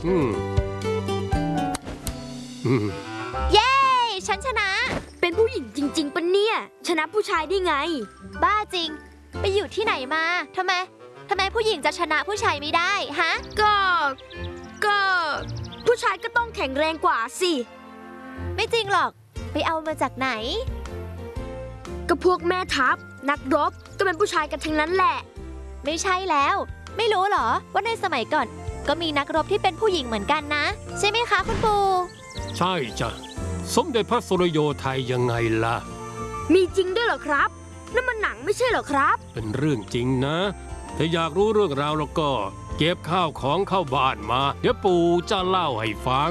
เย้ฉันชนะเป็นผู้หญิงจริงๆปะเนี่ยชนะผู้ชายได้ไงบ้าจริงไปอยู่ที่ไหนมาทำไมผู้หญิงจะชนะผู้ชายไม่ได้ฮะก็ผู้ชายก็ต้องแข็งแรงกว่าสิไม่จริงหรอกไปเอามาจากไหนก็พวกแม่ทัพนักรบก็เป็นผู้ชายกันทั้งนั้นแหละไม่ใช่แล้วไม่รู้หรอว่าในสมัยก่อนก็มีนักรบที่เป็นผู้หญิงเหมือนกันนะใช่ไหมคะคุณปู่ใช่จ้ะสมเด็จพระสุริโยไทยยังไงล่ะมีจริงด้วยเหรอครับนั่นมันหนังไม่ใช่เหรอครับเป็นเรื่องจริงนะถ้าอยากรู้เรื่องราวแล้วก็เก็บข้าวของเข้าบ้านมาเดี๋ยวปู่จะเล่าให้ฟัง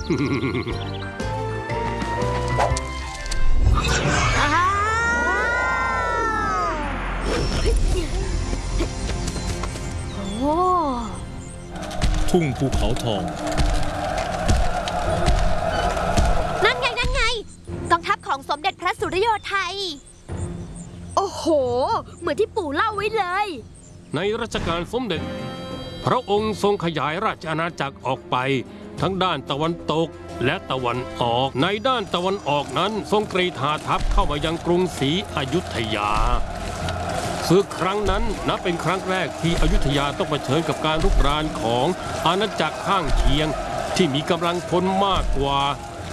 ทุ่งภูเขาทองนั่นไงกองทัพของสมเด็จพระสุริโยไทยโอ้โหเหมือนที่ปู่เล่าไว้เลยในรัชกาลสมเด็จพระองค์ทรงขยายราชอาณาจักรออกไปทั้งด้านตะวันตกและตะวันออกในด้านตะวันออกนั้นทรงกรีธาทัพเข้ามายังกรุงศรีอยุธยาศึกครั้งนั้นนับเป็นครั้งแรกที่อยุธยาต้องเผชิญกับการรุกรานของอาณาจักรข้างเคียงที่มีกำลังพลมากกว่า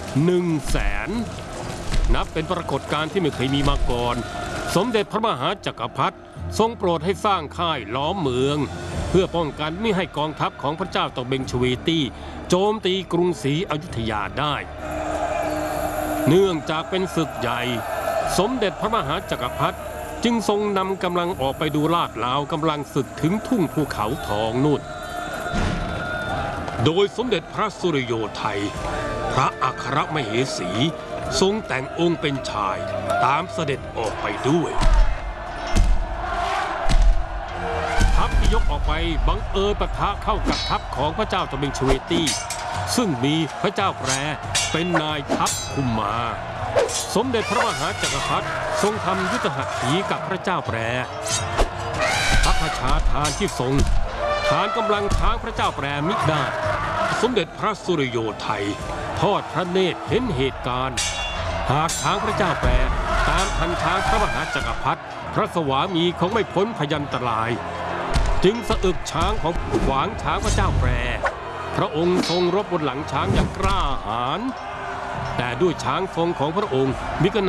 100,000 นับเป็นปรากฏการณ์ที่ไม่เคยมีมาก่อนสมเด็จพระมหาจักรพรรดิทรงโปรดให้สร้างค่ายล้อมเมืองเพื่อป้องกันไม่ให้กองทัพของพระเจ้าตากเบงชเวตี้โจมตีกรุงศรีอยุธยาได้เนื่องจากเป็นศึกใหญ่สมเด็จพระมหาจักรพรรดิจึงทรงนำกำลังออกไปดูลาดลาวกำลังศึกถึงทุ่งภูเขาทองนู่นโดยสมเด็จพระสุริโยไทยพระอัครมเหสีทรงแต่งองค์เป็นชายตามเสด็จออกไปด้วยทัพที่ยกออกไปบังเอิญปะทะเข้ากับทัพของพระเจ้าตากเบงชเวตี้ซึ่งมีพระเจ้าแปรเป็นนายทัพคุมมาสมเด็จพระมหาจักรพรรดิทรงทำยุทธหัตถีกับพระเจ้าแปรพระราชาทานที่ทรงฐานกำลังช้างพระเจ้าแปรมิได้สมเด็จพระสุริโยไทยทอดพระเนตรเห็นเหตุการณ์หากช้างพระเจ้าแปรตามทันช้างพระมหาจักรพรรดิพระสวามีคงไม่พ้นพยันตรายจึงสะอึกช้างของขวางช้างพระเจ้าแปรพระองค์ทรงรบบนหลังช้างอย่างกล้าหาญแต่ด้วยช้างทรงของพระองค์มิก